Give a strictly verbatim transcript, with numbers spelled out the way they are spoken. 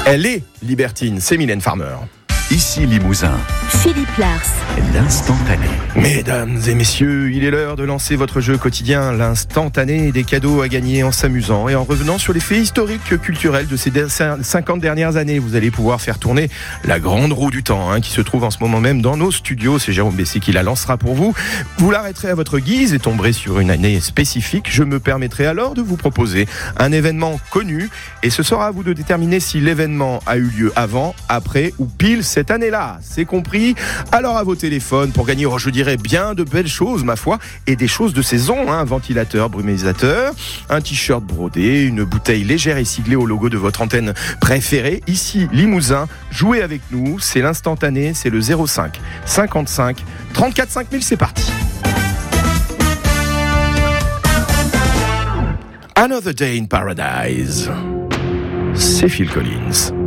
Elle est libertine, c'est Mylène Farmer. Ici Limousin. Philippe Lars. L'instantané. Mesdames et messieurs, il est l'heure de lancer votre jeu quotidien, l'instantané, des cadeaux à gagner en s'amusant et en revenant sur les faits historiques culturels de ces cinquante dernières années. Vous allez pouvoir faire tourner la grande roue du temps hein, qui se trouve en ce moment même dans nos studios. C'est Jérôme Bessy qui la lancera pour vous. Vous l'arrêterez à votre guise et tomberez sur une année spécifique. Je me permettrai alors de vous proposer un événement connu et ce sera à vous de déterminer si l'événement a eu lieu avant, après ou pile cette année-là. C'est compris? Alors à vos téléphones pour gagner, oh, je dirais bien de belles choses, ma foi, et des choses de saison, hein, un ventilateur brumisateur, un t-shirt brodé, une bouteille légère et siglée au logo de votre antenne préférée. Ici, Limousin, jouez avec nous, c'est l'instantané, c'est le zéro cinq cinquante-cinq trente-quatre cinq mille, c'est parti. Another Day in Paradise, c'est Phil Collins.